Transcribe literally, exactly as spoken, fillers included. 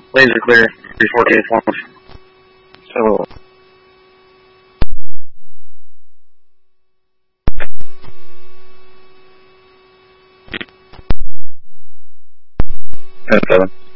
Laser clear. three forty-eight launch. So. ten seven.